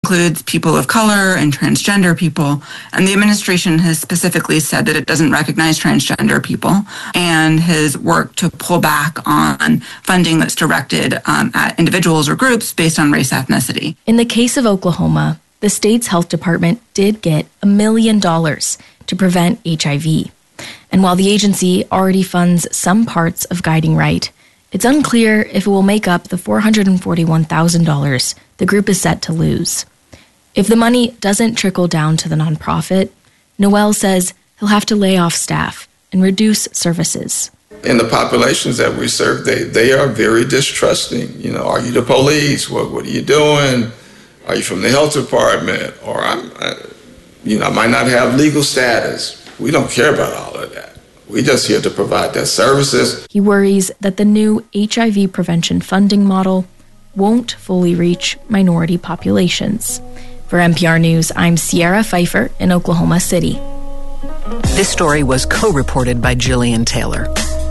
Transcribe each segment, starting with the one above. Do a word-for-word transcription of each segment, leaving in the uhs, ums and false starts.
includes people of color and transgender people. And the administration has specifically said that it doesn't recognize transgender people and has worked to pull back on funding that's directed um, at individuals or groups based on race ethnicity. In the case of Oklahoma, the state's health department did get a million dollars to prevent H I V. And while the agency already funds some parts of Guiding Right, it's unclear if it will make up the four hundred forty-one thousand dollars the group is set to lose. If the money doesn't trickle down to the nonprofit, Noel says he'll have to lay off staff and reduce services. In the populations that we serve, they, they are very distrusting. You know, are you the police? What what are you doing? Are you from the health department? Or I'm, I, you know, I might not have legal status. We don't care about all of that. We're just here to provide that services. He worries that the new H I V prevention funding model won't fully reach minority populations. For N P R News, I'm Sierra Pfeiffer in Oklahoma City. This story was co-reported by Jillian Taylor.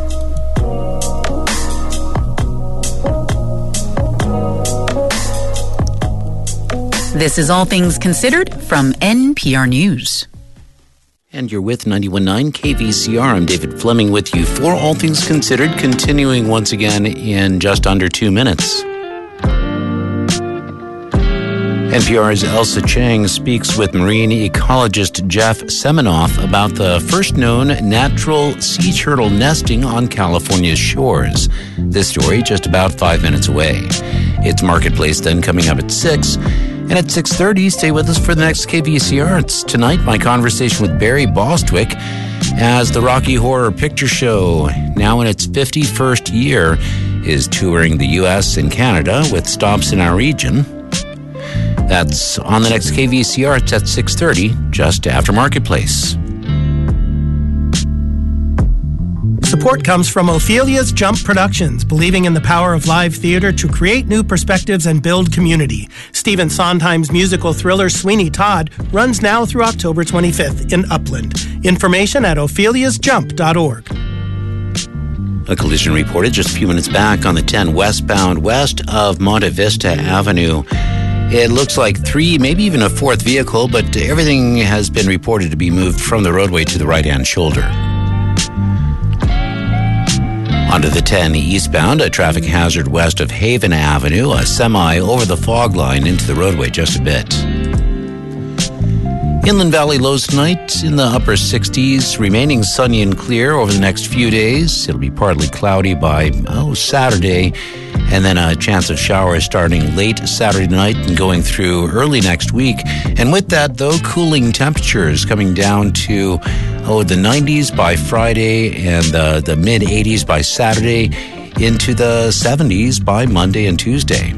This is All Things Considered from N P R News. And you're with ninety-one point nine K V C R. I'm David Fleming with you for All Things Considered, continuing once again in just under two minutes. N P R's Elsa Chang speaks with marine ecologist Jeff Seminoff about the first known natural sea turtle nesting on California's shores. This story just about five minutes away. It's Marketplace then coming up at six. And at six thirty, stay with us for the next K V C R. It's tonight my conversation with Barry Bostwick as the Rocky Horror Picture Show, now in its fifty-first year, is touring the U S and Canada with stops in our region. That's on the next K V C R. It's at six thirty, just after Marketplace. Support comes from Ophelia's Jump Productions, believing in the power of live theater to create new perspectives and build community. Stephen Sondheim's musical thriller Sweeney Todd runs now through October twenty-fifth in Upland. Information at ophelias jump dot org. A collision reported just a few minutes back on the ten westbound west of Monte Vista Avenue. It looks like three, maybe even a fourth vehicle, but everything has been reported to be moved from the roadway to the right-hand shoulder. Onto the ten eastbound, a traffic hazard west of Haven Avenue, a semi over the fog line into the roadway just a bit. Inland Valley lows tonight in the upper sixties, remaining sunny and clear over the next few days. It'll be partly cloudy by, oh, Saturday, and then a chance of showers starting late Saturday night and going through early next week. And with that, though, cooling temperatures coming down to, oh, the nineties by Friday and uh, the mid-eighties by Saturday, into the seventies by Monday and Tuesday.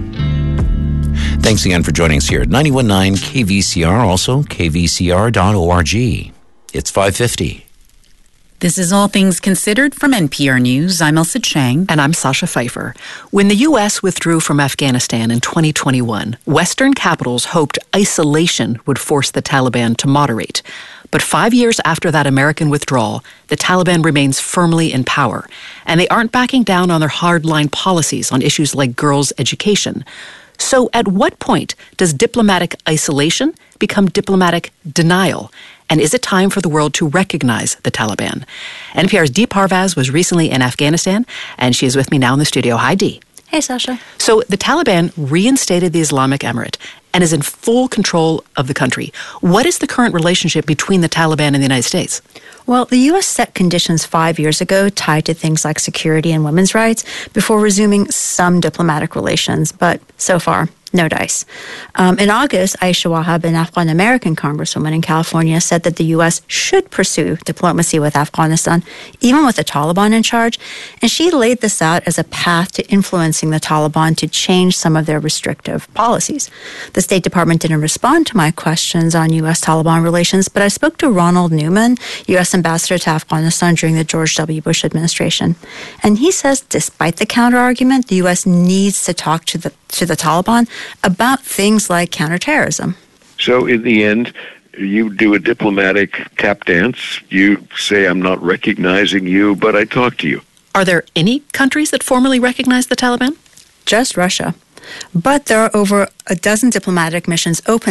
Thanks again for joining us here at ninety-one point nine K V C R, also K V C R dot org. It's five fifty. This is All Things Considered from N P R News. I'm Elsa Chang. And I'm Sasha Pfeiffer. When the U S withdrew from Afghanistan in twenty twenty-one, Western capitals hoped isolation would force the Taliban to moderate. But five years after that American withdrawal, the Taliban remains firmly in power, and they aren't backing down on their hardline policies on issues like girls' education. So at what point does diplomatic isolation become diplomatic denial? And is it time for the world to recognize the Taliban? N P R's Dee Parvaz was recently in Afghanistan, and she is with me now in the studio. Hi, Dee. Hey, Sasha. So the Taliban reinstated the Islamic Emirate and is in full control of the country. What is the current relationship between the Taliban and the United States? Well, the U S set conditions five years ago tied to things like security and women's rights before resuming some diplomatic relations, but so far, no dice. Um, in August, Aisha Wahab, an Afghan-American congresswoman in California, said that the U S should pursue diplomacy with Afghanistan, even with the Taliban in charge. And she laid this out as a path to influencing the Taliban to change some of their restrictive policies. The State Department didn't respond to my questions on U S-Taliban relations, but I spoke to Ronald Newman, U S ambassador to Afghanistan during the George W. Bush administration. And he says, despite the counter-argument, the U S needs to talk to the to the Taliban about things like counterterrorism. So in the end, you do a diplomatic tap dance. You say, I'm not recognizing you, but I talk to you. Are there any countries that formally recognize the Taliban? Just Russia. But there are over a dozen diplomatic missions open